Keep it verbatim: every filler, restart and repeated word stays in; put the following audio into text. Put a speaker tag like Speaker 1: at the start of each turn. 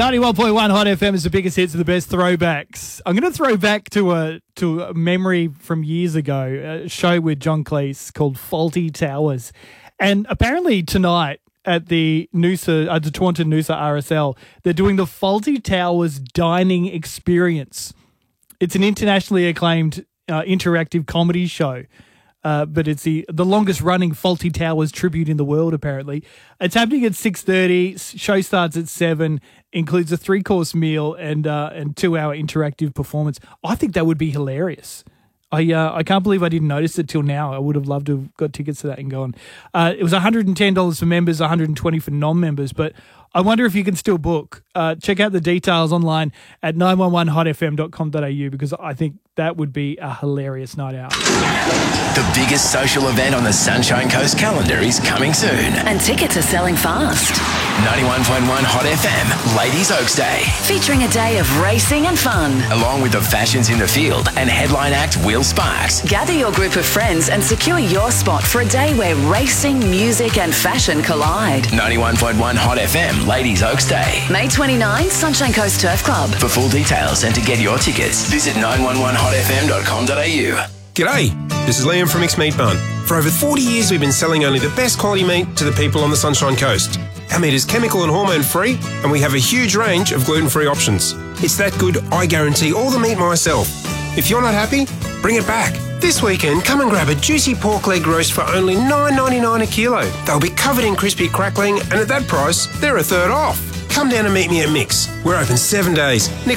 Speaker 1: ninety-one point one Hot F M is the biggest hits and the best throwbacks. I'm going to throw back to a to a memory from years ago, a show with John Cleese called Faulty Towers. And apparently tonight at the Noosa, uh, the Taunton Noosa R S L, they're doing the Faulty Towers Dining Experience. It's an internationally acclaimed uh, interactive comedy show. Uh, but it's the the longest running Faulty Towers tribute in the world, apparently. It's happening at six thirty. Show starts at seven. Includes a three course meal and uh, and two hour interactive performance. I think that would be hilarious. I uh, I can't believe I didn't notice it till now. I would have loved to have got tickets to that and gone. Uh, it was one hundred ten dollars for members, one hundred twenty dollars for non-members. But I wonder if you can still book. Uh, check out the details online at nine one one hot f m dot com dot a u because I think that would be a hilarious night out.
Speaker 2: The biggest social event on the Sunshine Coast calendar is coming soon.
Speaker 3: And tickets are selling fast.
Speaker 2: ninety-one point one Hot F M, Ladies Oaks Day.
Speaker 3: Featuring a day of racing and fun.
Speaker 2: Along with the Fashions in the Field and headline act Will Sparks.
Speaker 3: Gather your group of friends and secure your spot for a day where racing, music and fashion collide.
Speaker 2: ninety-one point one Hot F M, Ladies Oaks Day.
Speaker 3: May twenty-ninth, Sunshine Coast Turf Club.
Speaker 2: For full details and to get your tickets, visit nine one one hot f m dot com dot a u.
Speaker 4: G'day, this is Liam from Mixed Meat Barn. For over forty years we've been selling only the best quality meat to the people on the Sunshine Coast. Our meat is chemical and hormone free and we have a huge range of gluten-free options. It's that good I guarantee all the meat myself. If you're not happy, bring it back. This weekend, come and grab a juicy pork leg roast for only nine ninety-nine a kilo. They'll be covered in crispy crackling and at that price, they're a third off. Come down and meet me at Mix. We're open seven days. Nick